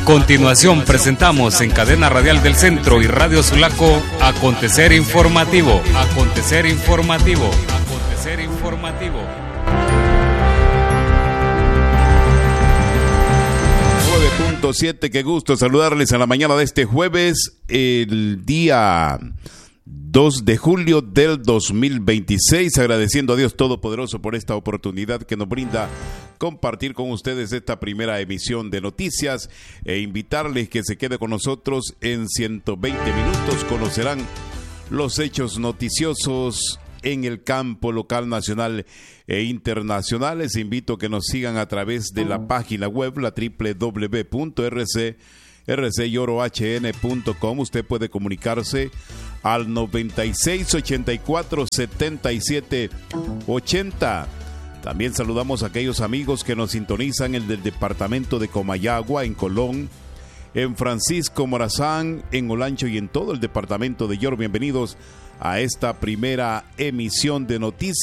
continuación presentamos en Cadena Radial del Centro y Radio Sulaco Acontecer Informativo. Acontecer Informativo. Acontecer Informativo. 9.7, qué gusto saludarles a la mañana de este jueves, el día 2 de julio del 2026, agradeciendo a Dios Todopoderoso por esta oportunidad que nos brinda compartir con ustedes esta primera emisión de noticias e invitarles que se quede con nosotros. En 120 minutos conocerán los hechos noticiosos en el campo local, nacional e internacional. Les invito a que nos sigan a través de la página web, la www.rcyorohn.com. Usted puede comunicarse al 96 84 77 80. También saludamos a aquellos amigos que nos sintonizan en el departamento de Comayagua, en Colón, en Francisco Morazán, en Olancho y en todo el departamento de Yor. Bienvenidos a esta primera emisión de noticias.